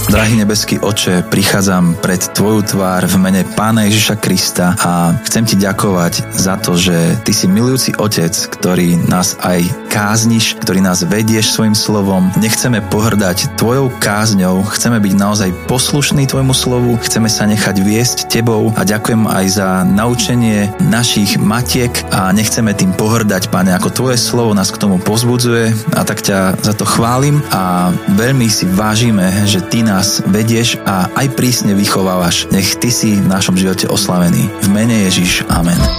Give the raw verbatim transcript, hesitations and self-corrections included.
Drahý nebeský Oče, prichádzam pred Tvoju tvár v mene Pána Ježiša Krista a chcem Ti ďakovať za to, že Ty si milujúci Otec, ktorý nás aj kázniš, ktorý nás vedieš svojim slovom. Nechceme pohrdať Tvojou kázňou, chceme byť naozaj poslušní Tvojmu slovu, chceme sa nechať viesť Tebou a ďakujem aj za naučenie našich matiek a nechceme tým pohrdať, Pane, ako Tvoje slovo nás k tomu povzbudzuje a tak ťa za to chválim a veľmi si vážime, že Ty nás vedieš a aj prísne vychovávaš. Nech Ty si v našom živote oslavený. V mene Ježiš. Amen.